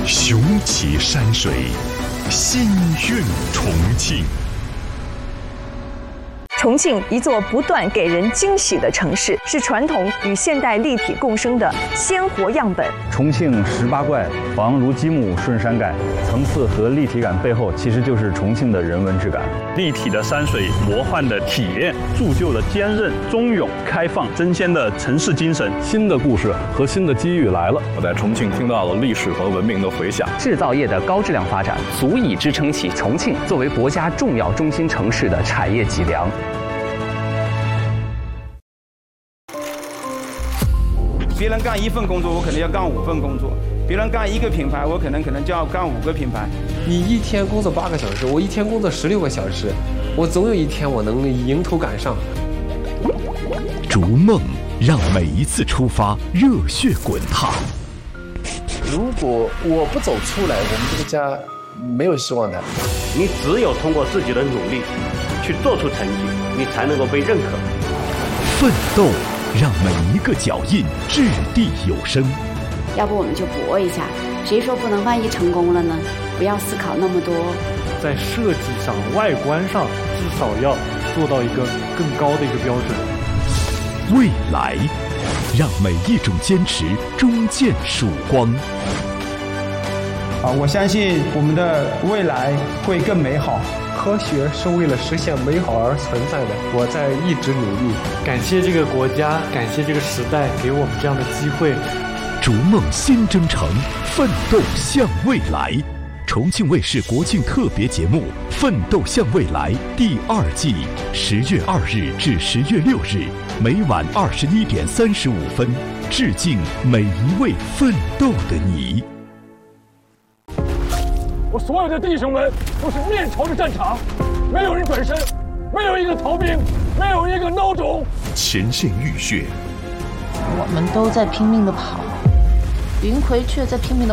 雄奇山水，心韵重庆。 重庆，一座不断给人惊喜的城市，是传统与现代立体共生的鲜活样本。 重庆18怪，房如积木顺山改，层次和立体感背后，其实就是重庆的人文质感。 立体的山水，魔幻的体验，铸就了坚韧、忠勇、开放、真鲜的城市精神。 新的故事和新的机遇来了。 我在重庆听到了历史和文明的回响。 制造业的高质量发展，足以支撑起重庆作为国家重要中心城市的产业脊梁。 别人干1份工作，我可能要干5份工作；别人干1个品牌，我可能就要干5个品牌。 你一天工作8个小时，我一天工作16个小时，我总有一天我能迎头赶上。 逐梦，让每一次出发热血滚烫。 如果我不走出来，我们这个家没有希望的。 你只有通过自己的努力去做出成绩，你才能够被认可。 奋斗，让每一个脚印掷地有声。 要不我们就搏一下，谁说不能？万一成功了呢？不要思考那么多。 在设计上、外观上，至少要做到一个更高的一个标准。 未来，让每一种坚持终见曙光。 我相信我们的未来会更美好。 科学是为了实现美好而存在的，我在一直努力。 感谢这个国家，感谢这个时代给我们这样的机会。 逐梦新征程，奋斗向未来。重庆卫视国庆特别节目《奋斗向未来》第2季，10月2日至10月6日，每晚21点35分，致敬每一位奋斗的你。 我所有的弟兄们都是面朝着战场，没有人转身，没有一个逃兵，没有一个孬种。 前线浴血， 我们都在拼命地跑，云葵却在拼命地